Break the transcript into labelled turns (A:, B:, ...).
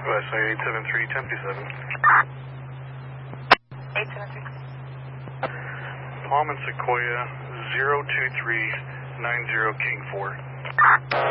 A: West 873, Tempe 7.
B: 873.
A: Palm and Sequoia 02390 King 4.